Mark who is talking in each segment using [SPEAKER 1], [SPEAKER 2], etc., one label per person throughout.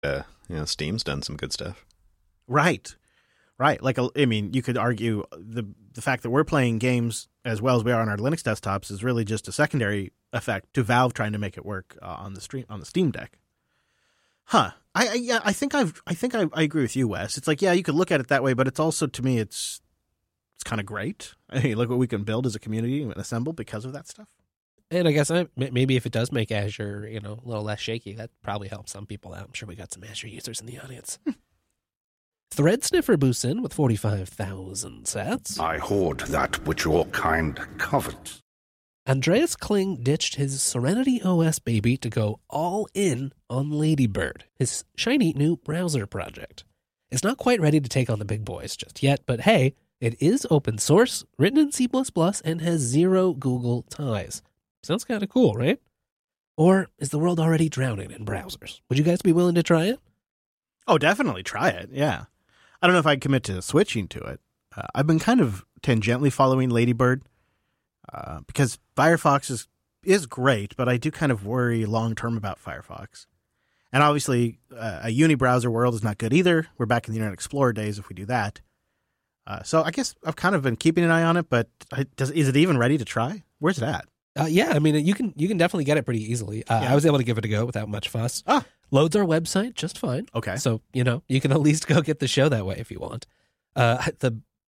[SPEAKER 1] Steam's done some good stuff.
[SPEAKER 2] Right. Like, I mean, you could argue the fact that we're playing games as well as we are on our Linux desktops is really just a secondary effect to Valve trying to make it work on the Steam Deck. Huh. I think I agree with you, Wes. It's like, yeah, you could look at it that way, but it's also, to me, it's kind of great. Hey, look what we can build as a community and assemble because of that stuff.
[SPEAKER 3] And I guess maybe if it does make Azure, a little less shaky, that probably helps some people out. I'm sure we got some Azure users in the audience. Thread Sniffer boosts in with 45,000 sats.
[SPEAKER 4] I hoard that which your kind covet.
[SPEAKER 3] Andreas Kling ditched his Serenity OS baby to go all in on Ladybird, his shiny new browser project. It's not quite ready to take on the big boys just yet, but hey, it is open source, written in C++, and has zero Google ties. Sounds kind of cool, right? Or is the world already drowning in browsers? Would you guys be willing to try it?
[SPEAKER 2] Oh, definitely try it, yeah. I don't know if I'd commit to switching to it. I've been kind of tangentially following Ladybird because Firefox is great, but I do kind of worry long-term about Firefox. And obviously, a uni-browser world is not good either. We're back in the Internet Explorer days if we do that. So I guess I've kind of been keeping an eye on it, but is it even ready to try? Where's it at?
[SPEAKER 3] Yeah, I mean, you can definitely get it pretty easily. I was able to give it a go without much fuss. Loads our website just fine.
[SPEAKER 2] Okay.
[SPEAKER 3] So, you can at least go get the show that way if you want. The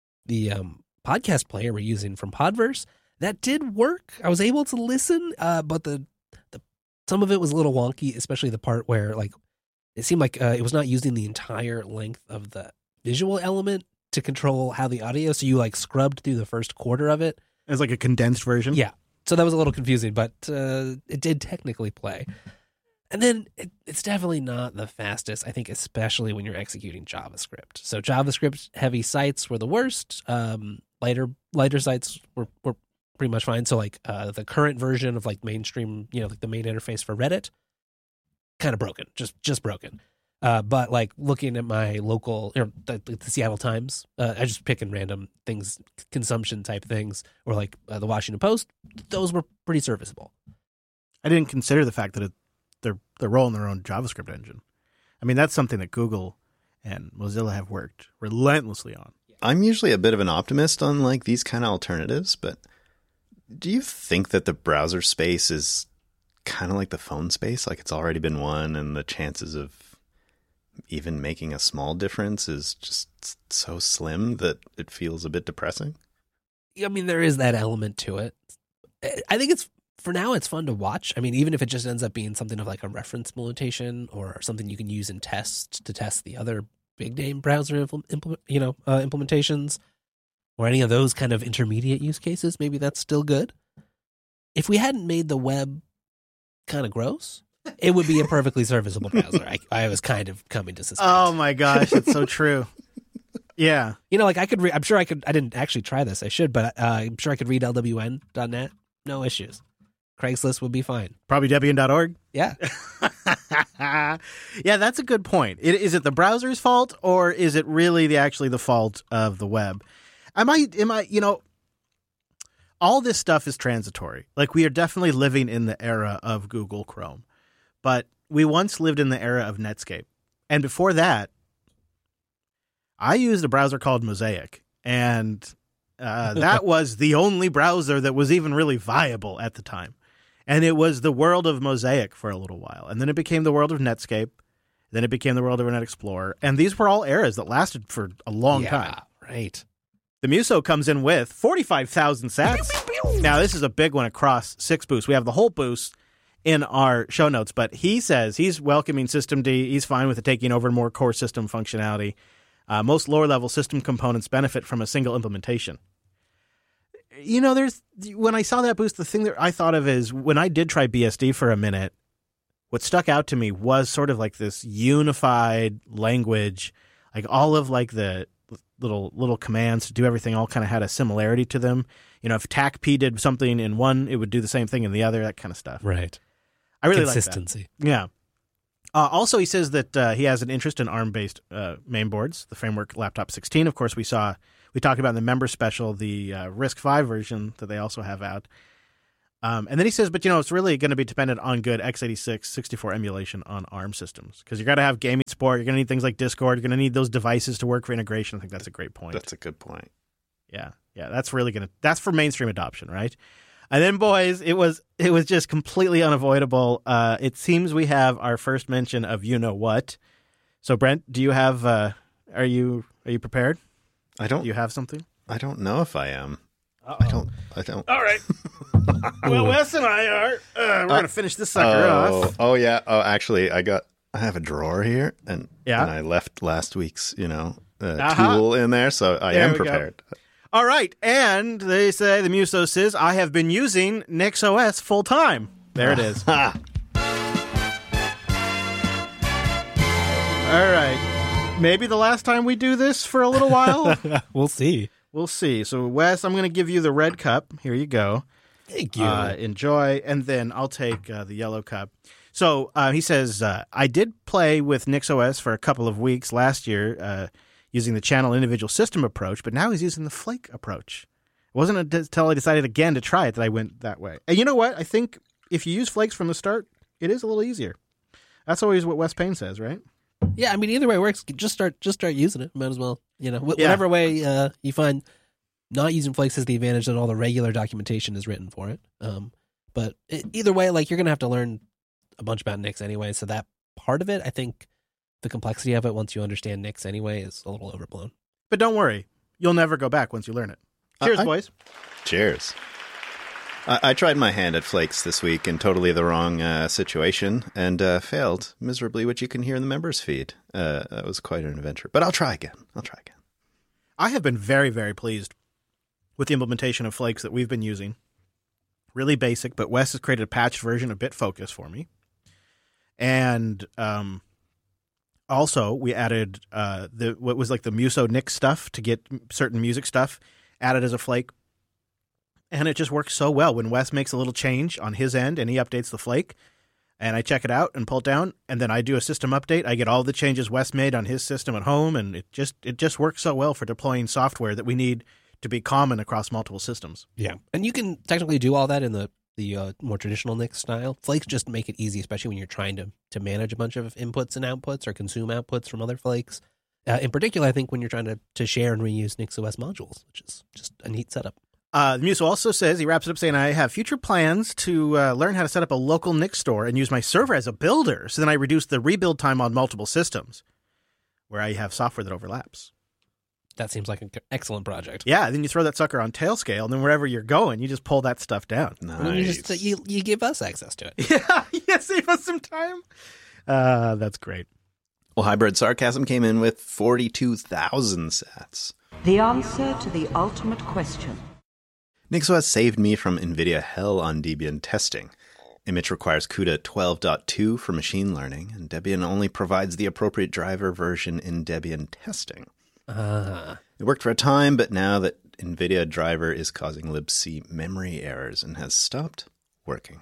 [SPEAKER 3] podcast player we're using from Podverse, that did work. I was able to listen, but the some of it was a little wonky, especially the part where it seemed like it was not using the entire length of the visual element to control how the audio. So you scrubbed through the first quarter of it.
[SPEAKER 2] It's like a condensed version?
[SPEAKER 3] Yeah. So that was a little confusing, but it did technically play. And then it's definitely not the fastest, I think, especially when you're executing JavaScript. So JavaScript-heavy sites were the worst. Lighter sites were pretty much fine. So the current version of mainstream, the main interface for Reddit, kind of broken, just broken. But looking at my local, the Seattle Times, I just picking random things, consumption type things, or the Washington Post, those were pretty serviceable.
[SPEAKER 2] I didn't consider the fact that they're rolling their own JavaScript engine. I mean, that's something that Google and Mozilla have worked relentlessly on.
[SPEAKER 1] I'm usually a bit of an optimist on these kind of alternatives, but do you think that the browser space is kind of like the phone space? It's already been won, and the chances of even making a small difference is just so slim that it feels a bit depressing?
[SPEAKER 3] I mean, there is that element to it. I think for now, it's fun to watch. I mean, even if it just ends up being something of a reference implementation or something you can use in tests to test the other big name browser implementations or any of those kind of intermediate use cases, maybe that's still good. If we hadn't made the web kind of gross, it would be a perfectly serviceable browser. I was kind of coming to suspect.
[SPEAKER 2] Oh my gosh, it's so true. Yeah.
[SPEAKER 3] I could I'm sure I could, I didn't actually try this. I should, but I'm sure I could read lwn.net. No issues. Craigslist would be fine.
[SPEAKER 2] Probably Debian.org.
[SPEAKER 3] Yeah.
[SPEAKER 2] Yeah, that's a good point. Is it the browser's fault, or is it really actually the fault of the web? All this stuff is transitory. We are definitely living in the era of Google Chrome, but we once lived in the era of Netscape. And before that, I used a browser called Mosaic, and that was the only browser that was even really viable at the time. And it was the world of Mosaic for a little while. And then it became the world of Netscape. Then it became the world of Internet Explorer. And these were all eras that lasted for a long time.
[SPEAKER 3] Right.
[SPEAKER 2] The Muso comes in with 45,000 sats. Now, this is a big one across 6 boosts. We have the whole boost in our show notes, but he says he's welcoming Systemd. He's fine with it taking over more core system functionality. Most lower-level system components benefit from a single implementation. When I saw that boost, the thing that I thought of is when I did try BSD for a minute, what stuck out to me was sort of this unified language, all of the little commands to do everything all kind of had a similarity to them. If TACP did something in one, it would do the same thing in the other, that kind of stuff.
[SPEAKER 3] Right.
[SPEAKER 2] I really
[SPEAKER 3] Consistency.
[SPEAKER 2] like that. Yeah. Also, he says that he has an interest in ARM-based mainboards, the Framework Laptop 16. Of course, we talked about in the member special the RISC-V version that they also have out. And then he says, but it's really going to be dependent on good x86 64 emulation on ARM systems because you're going to have gaming support. You're going to need things like Discord. You're going to need those devices to work for integration. I think that's a great point.
[SPEAKER 1] That's a good point.
[SPEAKER 2] Yeah. That's that's for mainstream adoption, right? And then, boys, it was just completely unavoidable. It seems we have our first mention of what. So, Brent, do you have? Are you prepared? Do you have something?
[SPEAKER 1] I don't know if I am.
[SPEAKER 2] Uh-oh.
[SPEAKER 1] I don't.
[SPEAKER 2] All right. Well, Wes and I are. We're going to finish this sucker off.
[SPEAKER 1] Oh, yeah. Oh, actually, I have a drawer here, and I left last week's, tool in there, so I am prepared.
[SPEAKER 2] Go. All right, and they say the Muso says I have been using NixOS full time. There it is. All right. Maybe the last time we do this for a little while.
[SPEAKER 3] We'll see.
[SPEAKER 2] We'll see. So, Wes, I'm going to give you the red cup. Here you go.
[SPEAKER 3] Thank you.
[SPEAKER 2] Enjoy, and then I'll take the yellow cup. So he says, I did play with NixOS for a couple of weeks last year using the channel individual system approach, but now he's using the Flake approach. It wasn't until I decided again to try it that I went that way. And you know what? I think if you use Flakes from the start, it is a little easier. That's always what Wes Payne says, right?
[SPEAKER 3] Yeah, I mean, either way works. Just start using it. Might as well, whatever way you find. Not using Flakes has the advantage that all the regular documentation is written for it. But either way, you're going to have to learn a bunch about Nix anyway. So that part of it, I think the complexity of it, once you understand Nix anyway, is a little overblown.
[SPEAKER 2] But don't worry. You'll never go back once you learn it. Cheers, boys.
[SPEAKER 1] Cheers. I tried my hand at Flakes this week in totally the wrong situation and failed miserably, which you can hear in the members feed. That was quite an adventure. But I'll try again.
[SPEAKER 2] I have been very, very pleased with the implementation of Flakes that we've been using. Really basic, but Wes has created a patched version of BitFocus for me. And also, we added what was the Muso Nix stuff to get certain music stuff added as a flake. And it just works so well when Wes makes a little change on his end and he updates the flake. And I check it out and pull it down, and then I do a system update. I get all the changes Wes made on his system at home, and it just works so well for deploying software that we need to be common across multiple systems.
[SPEAKER 3] Yeah, and you can technically do all that in the more traditional Nix style. Flakes just make it easy, especially when you're trying to manage a bunch of inputs and outputs or consume outputs from other Flakes. In particular, I think when you're trying to share and reuse NixOS modules, which is just a neat setup.
[SPEAKER 2] Muso also says, he wraps it up saying, I have future plans to learn how to set up a local Nix store and use my server as a builder, so then I reduce the rebuild time on multiple systems where I have software that overlaps.
[SPEAKER 3] That seems like an excellent project.
[SPEAKER 2] Yeah, then you throw that sucker on Tailscale, and then wherever you're going, you just pull that stuff down.
[SPEAKER 1] Nice.
[SPEAKER 3] And you give us access to it.
[SPEAKER 2] Yeah, save us some time. That's great.
[SPEAKER 1] Well, Hybrid Sarcasm came in with 42,000 sats.
[SPEAKER 5] The answer to the ultimate question.
[SPEAKER 1] NixOS saved me from NVIDIA hell on Debian testing. Image requires CUDA 12.2 for machine learning, and Debian only provides the appropriate driver version in Debian testing. It worked for a time, but now that NVIDIA driver is causing libc memory errors and has stopped working.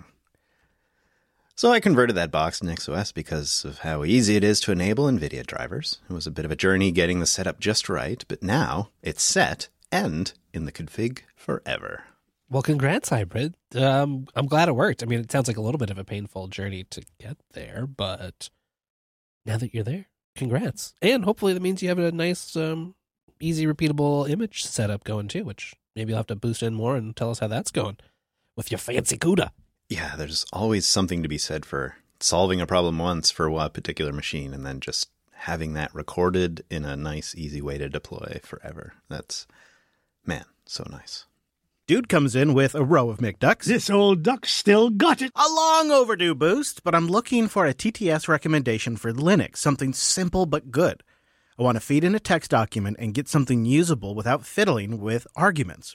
[SPEAKER 1] So I converted that box to NixOS because of how easy it is to enable NVIDIA drivers. It was a bit of a journey getting the setup just right, but now it's set and in the config forever.
[SPEAKER 3] Well, congrats, Hybrid. I'm glad it worked. I mean, it sounds like a little bit of a painful journey to get there, but now that you're there, congrats. And hopefully that means you have a nice, easy, repeatable image setup going too, which maybe you'll have to boost in more and tell us how that's going with your fancy CUDA.
[SPEAKER 1] Yeah, there's always something to be said for solving a problem once for a particular machine and then just having that recorded in a nice, easy way to deploy forever. That's, man, so nice.
[SPEAKER 2] Dude comes in with a row of McDucks.
[SPEAKER 6] This old duck still got it.
[SPEAKER 2] A long overdue boost, but I'm looking for a TTS recommendation for Linux, something simple but good. I want to feed in a text document and get something usable without fiddling with arguments.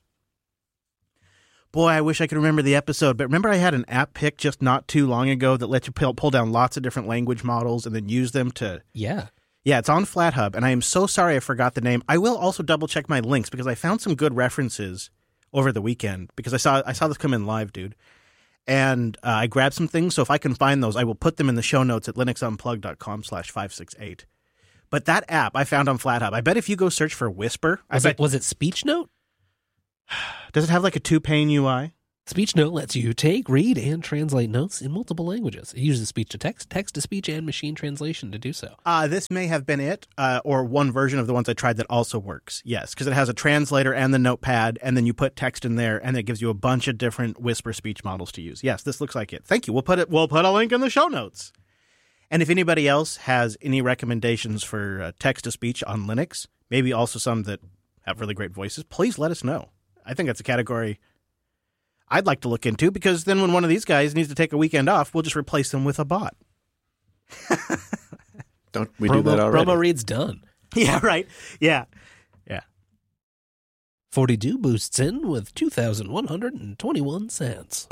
[SPEAKER 2] Boy, I wish I could remember the episode, but remember I had an app pick just not too long ago that lets you pull down lots of different language models and then use them to...
[SPEAKER 3] Yeah,
[SPEAKER 2] it's on FlatHub, and I am so sorry I forgot the name. I will also double-check my links because I found some good references over the weekend because I saw this come in live, dude. And I grabbed some things, so if I can find those, I will put them in the show notes at linuxunplugged.com/568. But that app I found on FlatHub, I bet if you go search for Whisper...
[SPEAKER 3] Was it Speech Note?
[SPEAKER 2] Does it have like a two-pane UI?
[SPEAKER 3] Speech Note lets you take, read, and translate notes in multiple languages. It uses speech-to-text, text-to-speech, and machine translation to do so.
[SPEAKER 2] This may have been it, or one version of the ones I tried that also works. Yes, because it has a translator and the notepad, and then you put text in there, and it gives you a bunch of different whisper speech models to use. Yes, this looks like it. Thank you. We'll put a link in the show notes. And if anybody else has any recommendations for text-to-speech on Linux, maybe also some that have really great voices, please let us know. I think that's a category I'd like to look into, because then when one of these guys needs to take a weekend off, we'll just replace them with a bot.
[SPEAKER 1] Don't we do that already?
[SPEAKER 3] Promo read's done.
[SPEAKER 2] Yeah, right. Yeah.
[SPEAKER 3] 42 boosts in with 2,121 cents.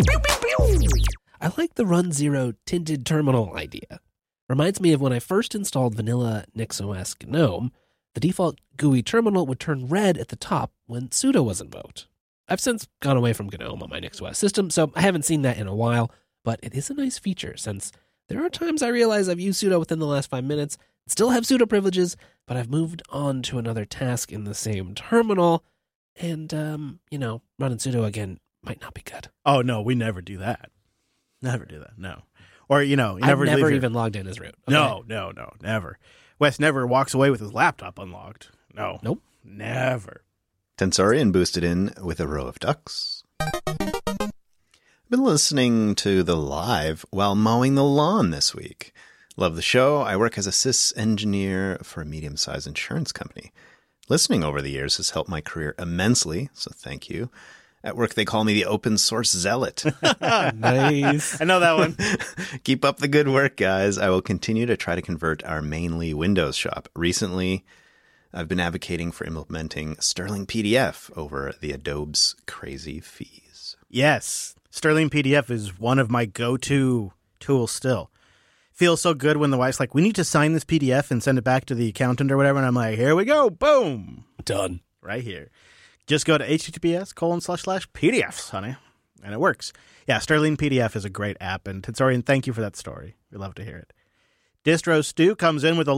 [SPEAKER 3] I like the Run Zero tinted terminal idea. Reminds me of when I first installed vanilla NixOS GNOME. The default GUI terminal would turn red at the top when sudo was invoked. I've since gone away from GNOME on my NixOS system, so I haven't seen that in a while, but it is a nice feature since there are times I realize I've used sudo within the last 5 minutes, still have sudo privileges, but I've moved on to another task in the same terminal, and, running sudo again might not be good.
[SPEAKER 2] Oh, no, we never do that. Never do that, no. Or,
[SPEAKER 3] I've never even logged in as root. Okay.
[SPEAKER 2] No, never. Wes never walks away with his laptop unlocked. No.
[SPEAKER 3] Nope.
[SPEAKER 2] Never.
[SPEAKER 1] Tensorian boosted in with a row of ducks. I've been listening to the live while mowing the lawn this week. Love the show. I work as a sys engineer for a medium-sized insurance company. Listening over the years has helped my career immensely, so thank you. At work, they call me the open source zealot.
[SPEAKER 2] Nice. I know that one.
[SPEAKER 1] Keep up the good work, guys. I will continue to try to convert our mainly Windows shop. Recently, I've been advocating for implementing Sterling PDF over the Adobe's crazy fees.
[SPEAKER 2] Yes. Sterling PDF is one of my go-to tools still. Feels so good when the wife's like, we need to sign this PDF and send it back to the accountant or whatever. And I'm like, here we go. Boom.
[SPEAKER 3] Done.
[SPEAKER 2] Right here. Just go to https://PDFs, honey. And it works. Yeah, Sterling PDF is a great app. And Tensorian, thank you for that story. We love to hear it. Distro Stu comes in with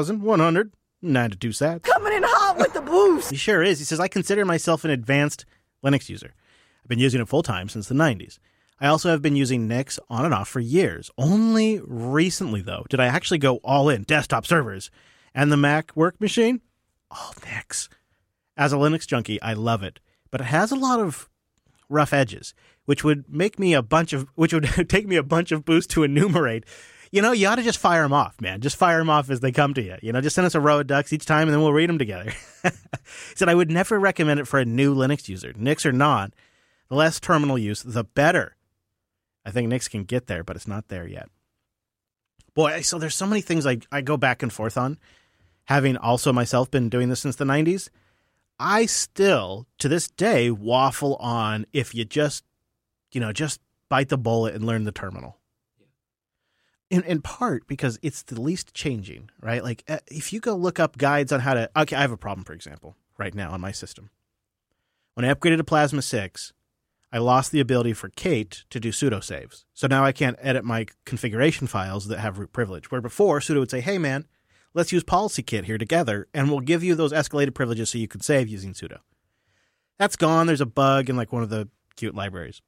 [SPEAKER 2] 11,192 sats.
[SPEAKER 7] Coming in hot with the boost.
[SPEAKER 2] He sure is. He says, I consider myself an advanced Linux user. I've been using it full-time since the 90s. I also have been using Nix on and off for years. Only recently, though, did I actually go all in, desktop servers. And the Mac work machine? All Nix. As a Linux junkie, I love it. But it has a lot of rough edges, which would take me a bunch of boosts to enumerate. You ought to just fire them off, man. Just fire them off as they come to you. Just send us a row of ducks each time, and then we'll read them together. He said, I would never recommend it for a new Linux user. Nix or not, the less terminal use, the better. I think Nix can get there, but it's not there yet. Boy, so there's so many things I go back and forth on. Having also myself been doing this since the 90s, I still, to this day, waffle on if you just bite the bullet and learn the terminal. In part because it's the least changing, right? Like, if you go look up guides on how to... Okay, I have a problem, for example, right now on my system. When I upgraded to Plasma 6, I lost the ability for Kate to do sudo saves. So now I can't edit my configuration files that have root privilege. Where before, sudo would say, hey, man, let's use PolicyKit here together, and we'll give you those escalated privileges so you can save using sudo. That's gone. There's a bug in like one of the cute libraries.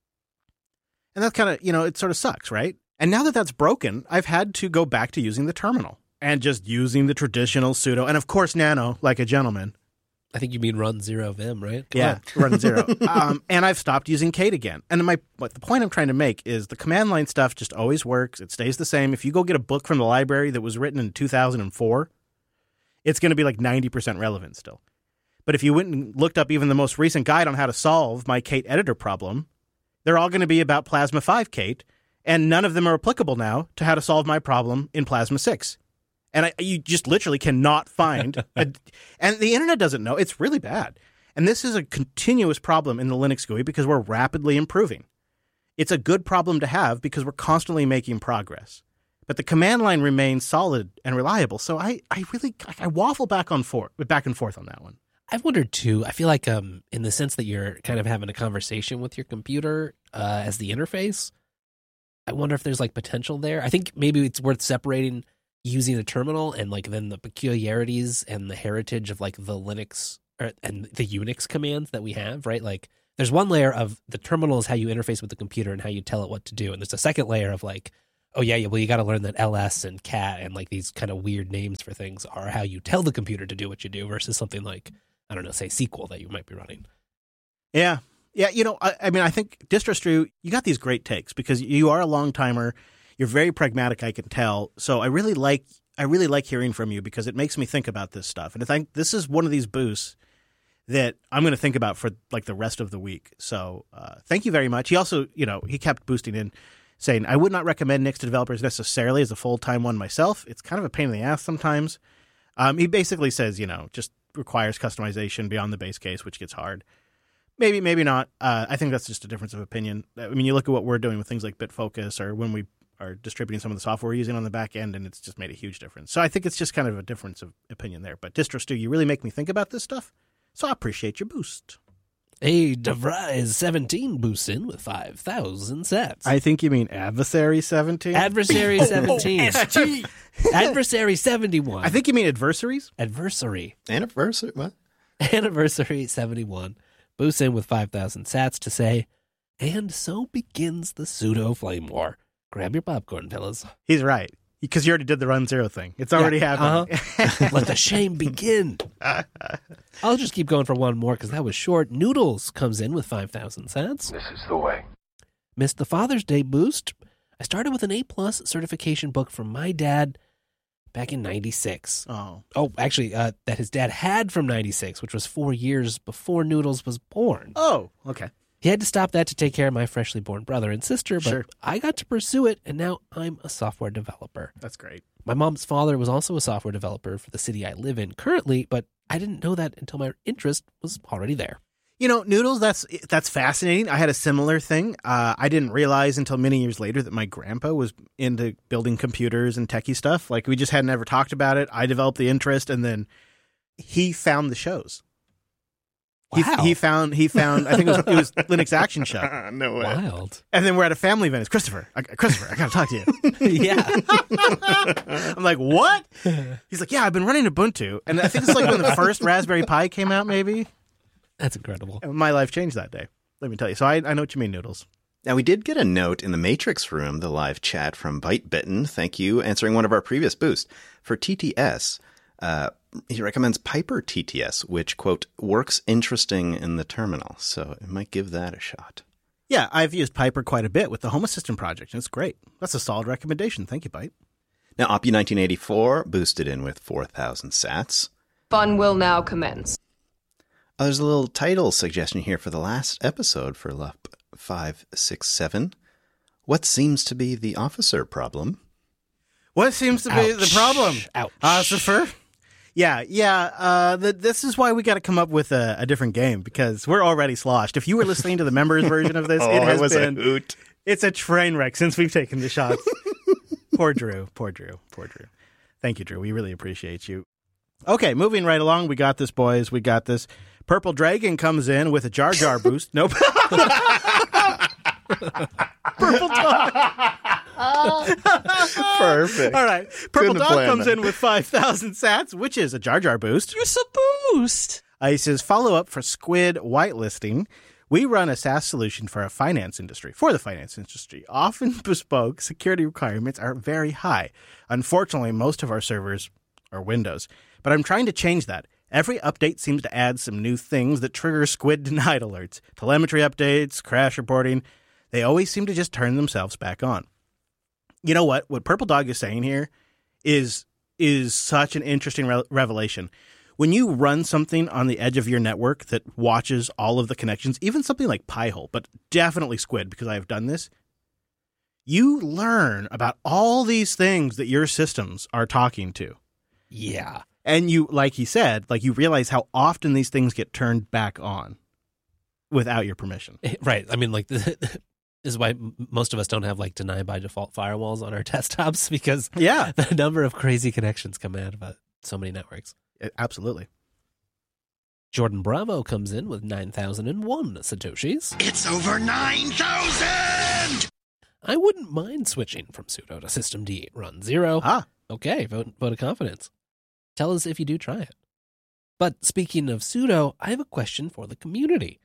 [SPEAKER 2] And that's kind of, it sort of sucks, right? And now that that's broken, I've had to go back to using the terminal and just using the traditional sudo. And of course, nano, like a gentleman.
[SPEAKER 3] I think you mean run zero vim, right?
[SPEAKER 2] Yeah, run zero. And I've stopped using Kate again. And the point I'm trying to make is the command line stuff just always works. It stays the same. If you go get a book from the library that was written in 2004, it's going to be like 90% relevant still. But if you went and looked up even the most recent guide on how to solve my Kate editor problem, they're all going to be about Plasma 5 Kate, and none of them are applicable now to how to solve my problem in Plasma 6. And you just literally cannot find... and the internet doesn't know. It's really bad. And this is a continuous problem in the Linux GUI because we're rapidly improving. It's a good problem to have because we're constantly making progress. But the command line remains solid and reliable. So I waffle back and forth on that one.
[SPEAKER 3] I've wondered, too, I feel like in the sense that you're kind of having a conversation with your computer as the interface, I wonder if there's like potential there. I think maybe it's worth separating using a terminal and like then the peculiarities and the heritage of like the Linux and the Unix commands that we have, right? Like there's one layer of the terminal is how you interface with the computer and how you tell it what to do. And there's a second layer of like, oh yeah, well, you got to learn that ls and cat and like these kind of weird names for things are how you tell the computer to do what you do versus something like, I don't know, say SQL that you might be running.
[SPEAKER 2] Yeah. Yeah, I mean, I think DistroStrew, you got these great takes because you are a long timer. You're very pragmatic, I can tell. So I really like hearing from you because it makes me think about this stuff. And I think this is one of these boosts that I'm going to think about for like the rest of the week. So thank you very much. He also, he kept boosting in saying, I would not recommend Nix to developers necessarily as a full-time one myself. It's kind of a pain in the ass sometimes. He basically says, just requires customization beyond the base case, which gets hard. Maybe, maybe not. I think that's just a difference of opinion. I mean, you look at what we're doing with things like Bitfocus or when we are distributing some of the software we're using on the back end, and it's just made a huge difference. So I think it's just kind of a difference of opinion there. But DistroStew, you really make me think about this stuff, so I appreciate your boost.
[SPEAKER 3] A DeVries 17 boosts in with 5,000 sats.
[SPEAKER 2] I think you mean Adversary 17?
[SPEAKER 3] Adversary 17. Adversary 71.
[SPEAKER 2] I think you mean Adversaries?
[SPEAKER 3] Adversary.
[SPEAKER 1] Anniversary? What?
[SPEAKER 3] Anniversary 71. Boosts in with 5,000 sats to say, and so begins the pseudo flame war. Grab your popcorn, fellas.
[SPEAKER 2] He's right. Because you already did the run zero thing. It's already happening.
[SPEAKER 3] Let the shame begin. I'll just keep going for one more because that was short. Noodles comes in with 5,000 sats.
[SPEAKER 4] This is the way.
[SPEAKER 3] Missed the Father's Day boost. I started with an A+ certification book from my dad back in 96.
[SPEAKER 2] Oh,
[SPEAKER 3] actually, that his dad had from 96, which was 4 years before Noodles was born.
[SPEAKER 2] Oh, okay.
[SPEAKER 3] He had to stop that to take care of my freshly born brother and sister, but
[SPEAKER 2] Sure.
[SPEAKER 3] I got to pursue it, and now I'm a software developer.
[SPEAKER 2] That's great.
[SPEAKER 3] My mom's father was also a software developer for the city I live in currently, but I didn't know that until my interest was already there.
[SPEAKER 2] Noodles, that's fascinating. I had a similar thing. I didn't realize until many years later that my grandpa was into building computers and techie stuff. Like, we just hadn't ever talked about it. I developed the interest, and then he found the shows.
[SPEAKER 3] Wow.
[SPEAKER 2] He found. I think it was Linux Action Show.
[SPEAKER 1] No way.
[SPEAKER 3] Wild.
[SPEAKER 2] And then we're at a family event. It's Christopher, I got to talk to you.
[SPEAKER 3] Yeah.
[SPEAKER 2] I'm like, what? He's like, yeah, I've been running Ubuntu, and I think it's like when the first Raspberry Pi came out, maybe.
[SPEAKER 3] That's incredible.
[SPEAKER 2] And my life changed that day. Let me tell you. So I know what you mean, Noodles.
[SPEAKER 1] Now, we did get a note in the Matrix room, the live chat from ByteBitten. Thank you, answering one of our previous boosts. For TTS, he recommends Piper TTS, which, quote, works interesting in the terminal. So it might give that a shot.
[SPEAKER 2] Yeah, I've used Piper quite a bit with the Home Assistant project, and it's great. That's a solid recommendation. Thank you, Byte.
[SPEAKER 1] Now, Oppy1984 boosted in with 4,000 sats.
[SPEAKER 7] Fun will now commence.
[SPEAKER 1] There's a little title suggestion here for the last episode for LUP 567. What seems to be the officer problem?
[SPEAKER 2] What seems to be the problem?
[SPEAKER 3] Ouch.
[SPEAKER 2] Ossifer? Yeah. This is why we got to come up with a different game, because we're already sloshed. If you were listening to the members version of this, it has been
[SPEAKER 1] a hoot.
[SPEAKER 2] It's a train wreck since we've taken the shots. Poor Drew. Thank you, Drew. We really appreciate you. Okay, moving right along. We got this, boys. We got this. Purple Dragon comes in with a Jar Jar boost. Nope. Purple Dog.
[SPEAKER 1] Perfect.
[SPEAKER 2] All right. Purple Dog comes in with 5,000 sats, which is a Jar Jar boost.
[SPEAKER 3] It's a boost.
[SPEAKER 2] He says, follow-up for Squid whitelisting. We run a SaaS solution for the finance industry. Often bespoke security requirements are very high. Unfortunately, most of our servers are Windows. But I'm trying to change that. Every update seems to add some new things that trigger Squid denied alerts. Telemetry updates, crash reporting. They always seem to just turn themselves back on. You know what? What Purple Dog is saying here is such an interesting revelation. When you run something on the edge of your network that watches all of the connections, even something like Pi-hole, but definitely Squid, because I have done this, you learn about all these things that your systems are talking to.
[SPEAKER 3] Yeah.
[SPEAKER 2] And you, like he said, you realize how often these things get turned back on without your permission.
[SPEAKER 3] Right. I mean, this is why most of us don't have deny by default firewalls on our desktops, because the number of crazy connections come out of so many networks.
[SPEAKER 2] Absolutely.
[SPEAKER 3] Jordan Bravo comes in with 9,001 Satoshis.
[SPEAKER 4] It's over 9,000!
[SPEAKER 3] I wouldn't mind switching from sudo to systemd run 0. Okay, vote of confidence. Tell us if you do try it. But speaking of sudo, I have a question for the community.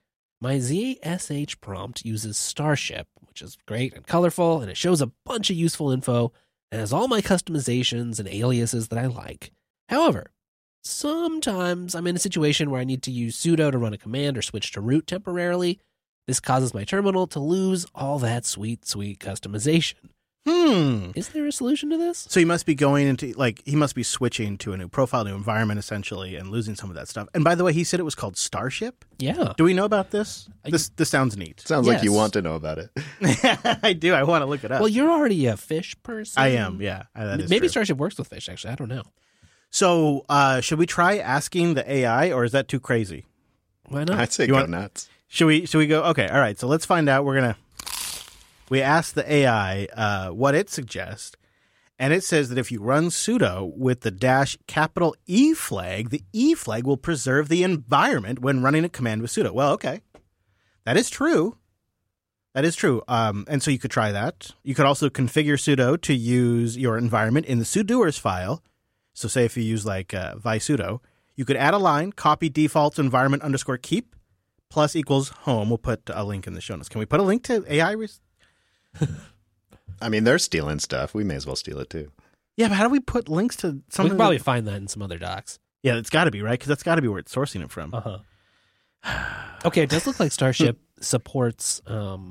[SPEAKER 3] My ZSH prompt uses Starship, which is great and colorful, and it shows a bunch of useful info and has all my customizations and aliases that I like. However, sometimes I'm in a situation where I need to use sudo to run a command or switch to root temporarily. This causes my terminal to lose all that sweet, sweet customization. Is there a solution to this?
[SPEAKER 2] So he must be going into, he must be switching to a new profile, new environment, essentially, and losing some of that stuff. And by the way, he said it was called Starship?
[SPEAKER 3] Yeah.
[SPEAKER 2] Do we know about this? This sounds neat.
[SPEAKER 1] Sounds like you
[SPEAKER 3] Yes.
[SPEAKER 1] want to know about it.
[SPEAKER 2] I do. I want to look it up.
[SPEAKER 3] Well, you're already a fish person.
[SPEAKER 2] I am, yeah. That is
[SPEAKER 3] Maybe
[SPEAKER 2] true.
[SPEAKER 3] Starship works with fish, actually. I don't know.
[SPEAKER 2] So should we try asking the AI, or is that too crazy?
[SPEAKER 3] Why not?
[SPEAKER 1] I'd say
[SPEAKER 2] You
[SPEAKER 1] go
[SPEAKER 2] want-
[SPEAKER 1] nuts.
[SPEAKER 2] Should we go? Okay, all right. So let's find out. We asked the AI what it suggests, and it says that if you run sudo with the -E flag, the E flag will preserve the environment when running a command with sudo. Well, okay, that is true. That is true. And so you could try that. You could also configure sudo to use your environment in the sudoers file. So say if you use visudo, you could add a line, copy default environment _keep plus equals home. We'll put a link in the show notes. Can we put a link to AI?
[SPEAKER 1] I mean, they're stealing stuff. We may as well steal it too.
[SPEAKER 2] Yeah, but how do we put links to
[SPEAKER 3] We
[SPEAKER 2] something?
[SPEAKER 3] can probably find that in some other docs.
[SPEAKER 2] Yeah, it's got to be, right? Because that's got to be where it's sourcing it from.
[SPEAKER 3] Okay, it does look like Starship supports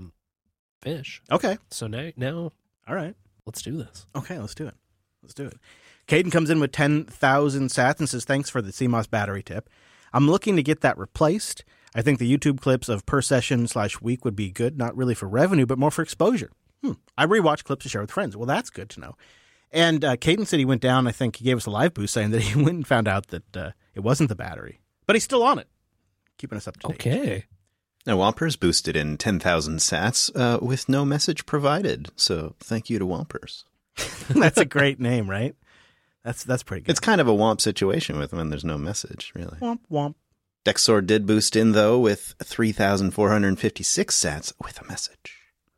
[SPEAKER 3] fish.
[SPEAKER 2] Okay.
[SPEAKER 3] So now
[SPEAKER 2] All right.
[SPEAKER 3] let's do this.
[SPEAKER 2] Okay, let's do it. Caden comes in with 10,000 sats and says, thanks for the CMOS battery tip. I'm looking to get that replaced. I think the YouTube clips of per session /week would be good, not really for revenue, but more for exposure. I rewatch clips to share with friends. Well, that's good to know. And Caden said he went down, I think he gave us a live boost saying that he went and found out that it wasn't the battery. But he's still on it, keeping us up to date.
[SPEAKER 3] Okay.
[SPEAKER 1] Now, Wampers boosted in 10,000 sats with no message provided. So thank you to Wampers.
[SPEAKER 2] That's a great name, right? That's pretty good.
[SPEAKER 1] It's kind of a Womp situation with when there's no message, really.
[SPEAKER 2] Womp womp.
[SPEAKER 1] Dexor did boost in, though, with 3,456 sats with a message.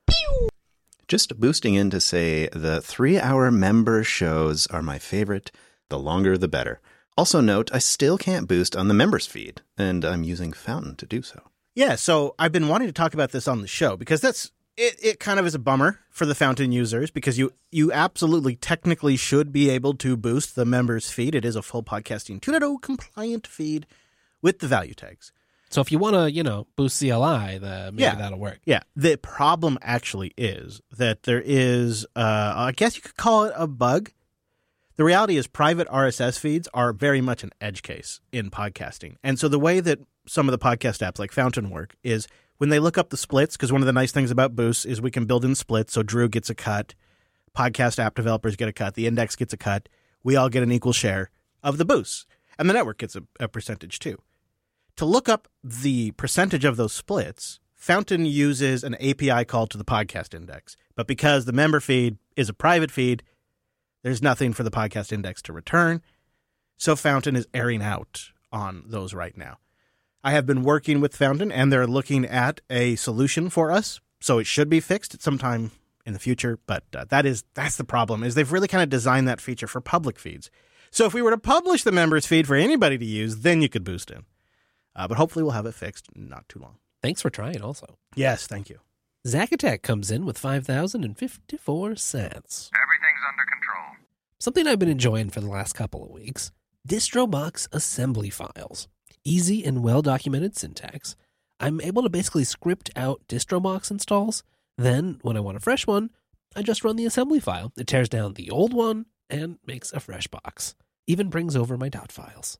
[SPEAKER 1] Just boosting in to say the 3-hour member shows are my favorite. The longer, the better. Also note, I still can't boost on the members feed, and I'm using Fountain to do so.
[SPEAKER 2] Yeah, so I've been wanting to talk about this on the show because it kind of is a bummer for the Fountain users because you absolutely technically should be able to boost the members feed. It is a full Podcasting 2.0 compliant feed with the value tags.
[SPEAKER 3] So if you want to, boost CLI, maybe that'll work.
[SPEAKER 2] Yeah. The problem actually is that there is, I guess you could call it a bug. The reality is private RSS feeds are very much an edge case in podcasting. And so the way that some of the podcast apps like Fountain work is when they look up the splits, because one of the nice things about Boost is we can build in splits. So Drew gets a cut, podcast app developers get a cut, the index gets a cut. We all get an equal share of the boosts. And the network gets a percentage too. To look up the percentage of those splits, Fountain uses an API call to the podcast index. But because the member feed is a private feed, there's nothing for the podcast index to return. So Fountain is airing out on those right now. I have been working with Fountain, and they're looking at a solution for us. So it should be fixed at some time in the future. But that's the problem, is they've really kind of designed that feature for public feeds. So if we were to publish the members feed for anybody to use, then you could boost in. But hopefully we'll have it fixed not too long.
[SPEAKER 3] Thanks for trying also.
[SPEAKER 2] Yes, thank you.
[SPEAKER 3] Zacatech comes in with 5,054 sats.
[SPEAKER 4] Everything's under control.
[SPEAKER 3] Something I've been enjoying for the last couple of weeks. DistroBox assembly files. Easy and well-documented syntax. I'm able to basically script out DistroBox installs. Then, when I want a fresh one, I just run the assembly file. It tears down the old one and makes a fresh box. Even brings over my dot files.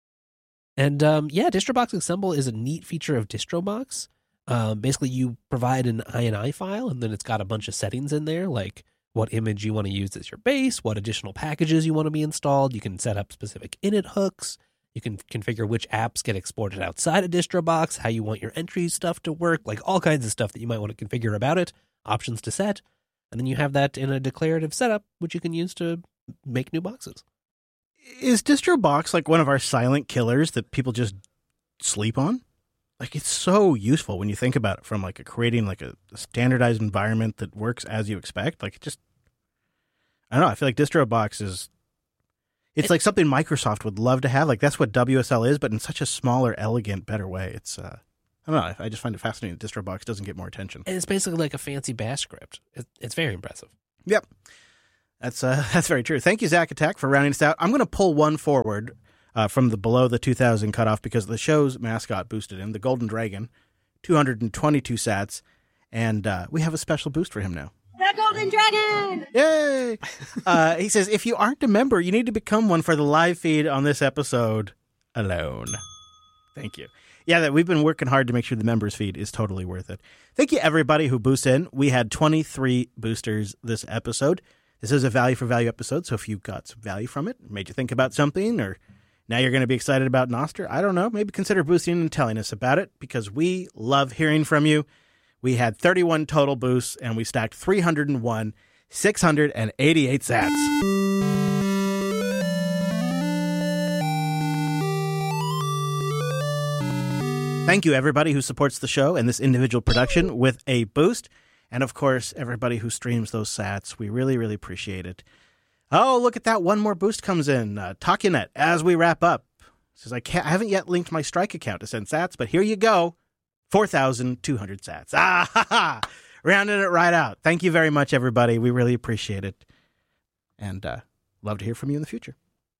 [SPEAKER 3] And DistroBox Assemble is a neat feature of DistroBox. Basically, you provide an INI file, and then it's got a bunch of settings in there, like what image you want to use as your base, what additional packages you want to be installed. You can set up specific init hooks. You can configure which apps get exported outside of DistroBox, how you want your entry stuff to work, like all kinds of stuff that you might want to configure about it, options to set. And then you have that in a declarative setup, which you can use to make new boxes.
[SPEAKER 2] Is DistroBox like one of our silent killers that people just sleep on? Like, it's so useful when you think about it, from like creating like a standardized environment that works as you expect. Like, I don't know. I feel like DistroBox it's like something Microsoft would love to have. Like, that's what WSL is, but in such a smaller, elegant, better way. I don't know. I just find it fascinating that DistroBox doesn't get more attention.
[SPEAKER 3] And it's basically like a fancy bash script. It's very impressive.
[SPEAKER 2] Yep. That's very true. Thank you, Zack Attack, for rounding us out. I'm going to pull one forward from the below the 2,000 cutoff because the show's mascot boosted him, the Golden Dragon, 222 sats, and we have a special boost for him now.
[SPEAKER 8] The Golden Dragon!
[SPEAKER 2] Yay! He says, if you aren't a member, you need to become one for the live feed on this episode alone. Thank you. Yeah, we've been working hard to make sure the members feed is totally worth it. Thank you, everybody who boosts in. We had 23 boosters this episode. This is a value for value episode, so if you got some value from it, made you think about something, or now you're going to be excited about Nostr, I don't know, maybe consider boosting and telling us about it, because we love hearing from you. We had 31 total boosts, and we stacked 301, 688 sats. Thank you, everybody who supports the show and this individual production with a boost. And, of course, everybody who streams those sats. We really, really appreciate it. Oh, look at that. One more boost comes in. Takunet, as we wrap up, says, I haven't yet linked my Strike account to send sats, but here you go. 4,200 sats. Ah, ha, ha. Rounding it right out. Thank you very much, everybody. We really appreciate it. And love to hear from you in the future.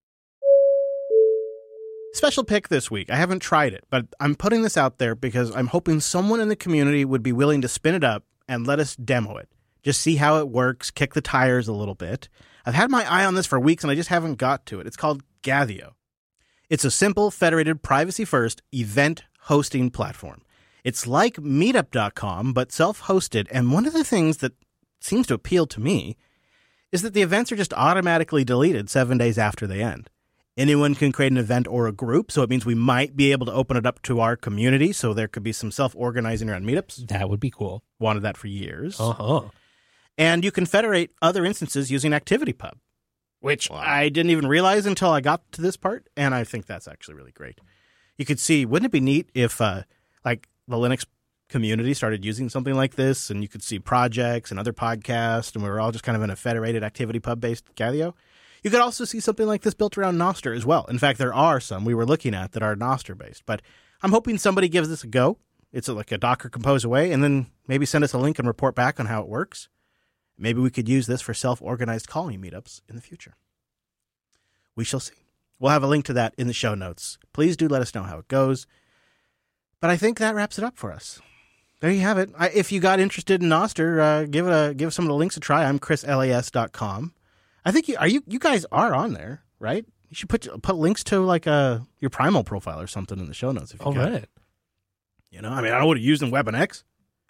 [SPEAKER 2] Special pick this week. I haven't tried it, but I'm putting this out there because I'm hoping someone in the community would be willing to spin it up and let us demo it. Just see how it works, kick the tires a little bit. I've had my eye on this for weeks and I just haven't got to it. It's called Gathio. It's a simple, federated, privacy-first event hosting platform. It's like Meetup.com, but self-hosted, and one of the things that seems to appeal to me is that the events are just automatically deleted 7 days after they end. Anyone can create an event or a group, so it means we might be able to open it up to our community, so there could be some self-organizing around meetups.
[SPEAKER 3] That would be cool.
[SPEAKER 2] Wanted that for years.
[SPEAKER 3] Uh-huh.
[SPEAKER 2] And you can federate other instances using ActivityPub, which I didn't even realize until I got to this part, and I think that's actually really great. You could see, wouldn't it be neat if, like, the Linux community started using something like this, and you could see projects and other podcasts, and we were all just kind of in a federated ActivityPub-based Gathio? You could also see something like this built around Nostr as well. In fact, there are some we were looking at that are Nostr-based. But I'm hoping somebody gives this a go. It's like a Docker Compose away, and then maybe send us a link and report back on how it works. Maybe we could use this for self-organized calling meetups in the future. We shall see. We'll have a link to that in the show notes. Please do let us know how it goes. But I think that wraps it up for us. There you have it. If you got interested in Nostr, give some of the links a try. I'm chrislas.com. I think you guys are on there, right? You should put links to like your Primal profile or something in the show notes if you can.
[SPEAKER 3] Right.
[SPEAKER 2] You know, I mean, I don't want to use in WebNX.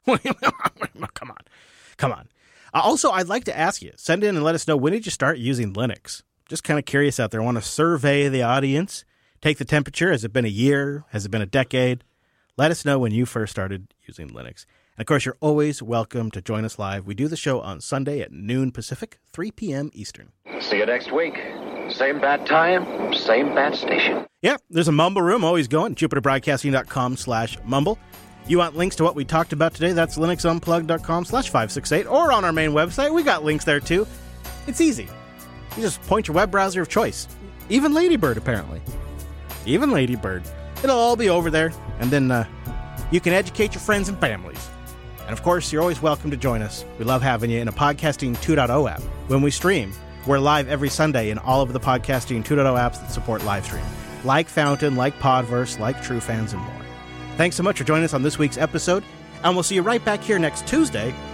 [SPEAKER 2] Come on. Also, I'd like to ask you, send in and let us know, when did you start using Linux? Just kind of curious out there. I want to survey the audience, take the temperature. Has it been a year? Has it been a decade? Let us know when you first started using Linux. And, of course, you're always welcome to join us live. We do the show on Sunday at noon Pacific, 3 p.m. Eastern.
[SPEAKER 4] See you next week. Same bad time, same bad station.
[SPEAKER 2] Yeah, there's a Mumble room always going, jupiterbroadcasting.com/mumble. You want links to what we talked about today? That's linuxunplugged.com/568, or on our main website. We got links there, too. It's easy. You just point your web browser of choice. Even Ladybird, apparently. Even Ladybird. It'll all be over there, and then you can educate your friends and families. And, of course, you're always welcome to join us. We love having you in a Podcasting 2.0 app. When we stream, we're live every Sunday in all of the Podcasting 2.0 apps that support live stream, like Fountain, like Podverse, like TrueFans, and more. Thanks so much for joining us on this week's episode, and we'll see you right back here next Tuesday